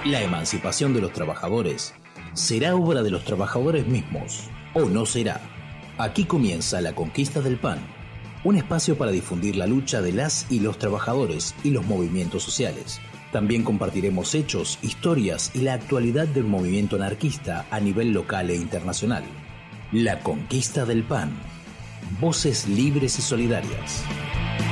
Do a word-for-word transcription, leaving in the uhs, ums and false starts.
La emancipación de los trabajadores será obra de los trabajadores mismos, o no será. Aquí comienza La Conquista del Pan, un espacio para difundir la lucha de las y los trabajadores y los movimientos sociales. También compartiremos hechos, historias y la actualidad del movimiento anarquista a nivel local e internacional. La Conquista del Pan. Voces libres y solidarias.